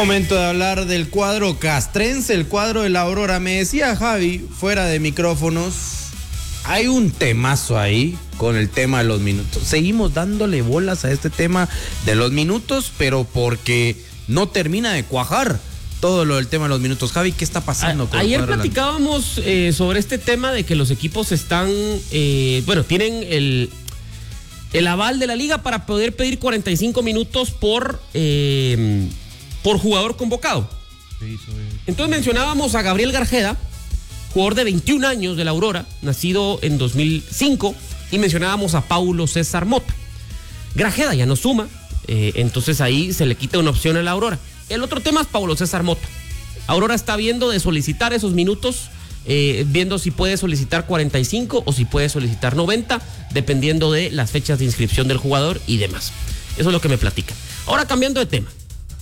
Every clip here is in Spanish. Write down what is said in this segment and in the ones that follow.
Momento de hablar del cuadro castrense, el cuadro de la Aurora. Me decía Javi, fuera de micrófonos, hay un temazo ahí con el tema de los minutos. Seguimos dándole bolas a este tema de los minutos, pero porque no termina de cuajar todo lo del tema de los minutos. Javi, ¿qué está pasando con ayer platicábamos sobre este tema de que los equipos están, tienen el aval de la liga para poder pedir 45 minutos por jugador convocado. Entonces mencionábamos a Gabriel Garjeda, jugador de 21 años de la Aurora, nacido en 2005, y mencionábamos a Paulo César Mota. Garjeda ya no suma, entonces ahí se le quita una opción a la Aurora. El otro tema es Paulo César Mota. Aurora está viendo de solicitar esos minutos, viendo si puede solicitar 45 o si puede solicitar 90, dependiendo de las fechas de inscripción del jugador y demás. Eso es lo que me platica. Ahora, cambiando de tema.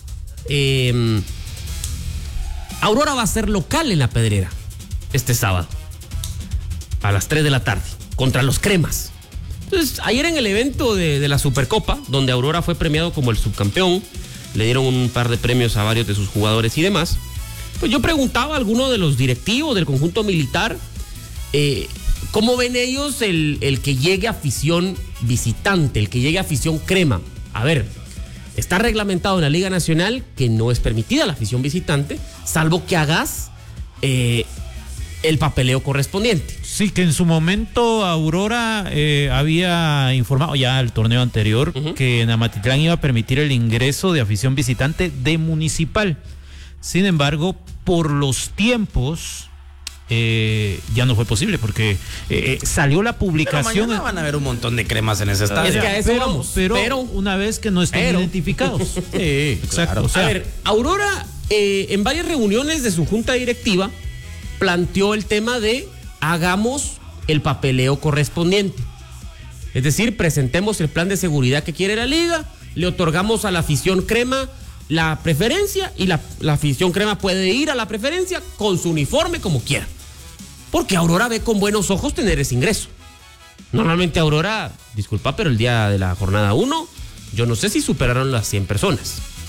Aurora va a ser local en La Pedrera este sábado a las 3 de la tarde contra los Cremas. Entonces, ayer en el evento de la Supercopa, donde Aurora fue premiado como el subcampeón, le dieron un par de premios a varios de sus jugadores y demás, pues yo preguntaba a alguno de los directivos del conjunto militar cómo ven ellos el que llegue afición visitante, el que llegue afición crema. A ver, está reglamentado en la Liga Nacional que no es permitida la afición visitante, salvo que hagas el papeleo correspondiente. Sí, que en su momento Aurora había informado ya el torneo anterior que en Amatitlán iba a permitir el ingreso de afición visitante de Municipal. Sin embargo, por los tiempos ya no fue posible porque salió la publicación. Pero mañana van a haber un montón de cremas en ese estadio. Es que a eso vamos. Pero una vez que no estén identificados. Sí, exacto. Claro. O sea, A ver, Aurora en varias reuniones de su junta directiva planteó el tema de hagamos el papeleo correspondiente. Es decir, presentemos el plan de seguridad que quiere la liga, le otorgamos a la afición crema la preferencia y la afición crema puede ir a la preferencia con su uniforme como quiera. Porque Aurora ve con buenos ojos tener ese ingreso. Normalmente Aurora, disculpa, pero el día de la jornada 1, yo no sé si superaron las 100 personas.